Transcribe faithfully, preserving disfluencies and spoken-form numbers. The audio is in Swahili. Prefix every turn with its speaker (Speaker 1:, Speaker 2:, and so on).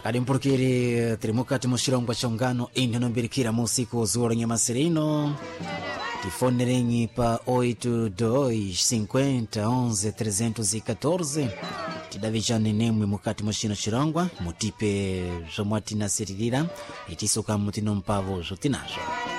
Speaker 1: kadi mpurukiri tirimukati mushilongwa shongano indi nombirikira musiku uzuwolo nyamasirino tifonerenyi pa oito dois cinquenta onze trezentos e quatorze tidavijane nemwe mukati mushino shilongwa mutipe zomwe tinasiririra itisuka mutino mpavo zotinazo.